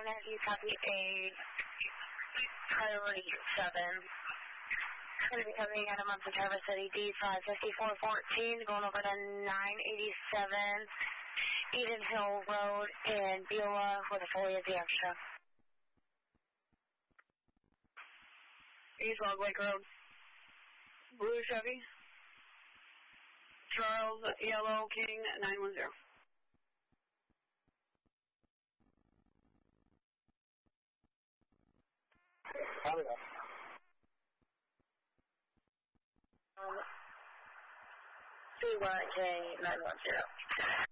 Have you copy a priority 7? Going to be coming out of Munson Traverse City D55414, going over to 987 Eden Hill Road in Beulah with a fully of the extra. East Log Lake Road. Blue Chevy. Charles Yellow King 910. Copy that. 2YK 910.